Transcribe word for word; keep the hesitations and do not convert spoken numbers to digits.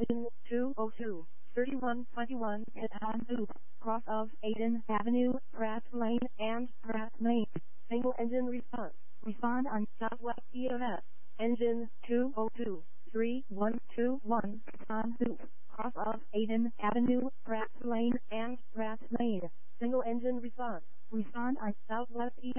engine two oh two, thirty-one twenty-one hit on loop, cross of Aiden Avenue, Pratt Lane, and Pratt Lane. Single engine response. Respond on Southwest E M S. Engine two oh two, three one two one, on loop, cross of Aiden Avenue, Pratt Lane, and Pratt Lane. Single engine response. Respond on Southwest E